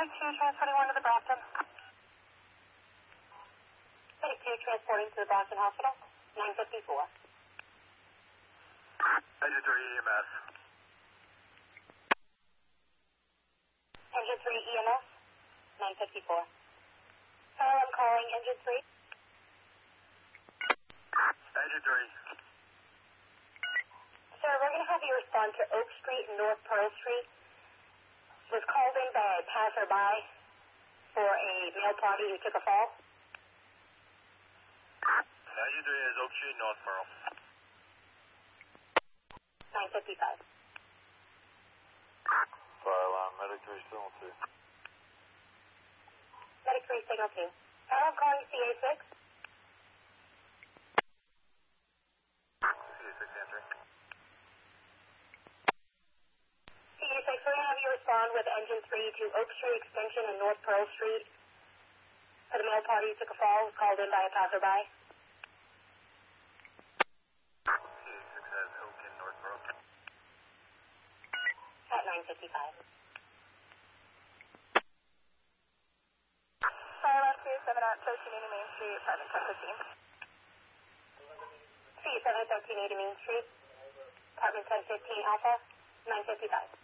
Medic 2 transferring to the Brockton. Medic 2 transporting to the Brockton Hospital, 954. Engine 3 EMS. Engine 3 EMS, 954. Hello, I'm calling Engine 3. Engine 3. Sir, we're going to have you respond to Oak Street and North Pearl Street. Was called in by a passerby for a male party who took a fall. Engine 3 is Oak Street, North Pearl. 955. Fire alarm, Medic 3 signal 2. Medic 3 signal 2. Hello, I'm calling CA6. CA6 answering. CA6, we're going to have you respond with Engine 3 to Oak Street Extension and North Pearl Street. For the male party who took a fall, was called in by a passerby. CA6 has Oak in North Pearl. At 955. Fire alarm 27 at 1380 Main Street, apartment 1015. C7 1380 Main Street, apartment 1015 Alpha, 955.